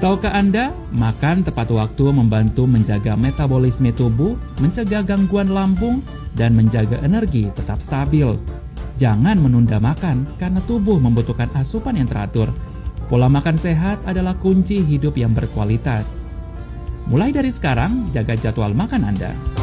Tahukah Anda, makan tepat waktu membantu menjaga metabolisme tubuh, mencegah gangguan lambung, dan menjaga energi tetap stabil. Jangan menunda makan karena tubuh membutuhkan asupan yang teratur. Pola makan sehat adalah kunci hidup yang berkualitas. Mulai dari sekarang, jaga jadwal makan Anda.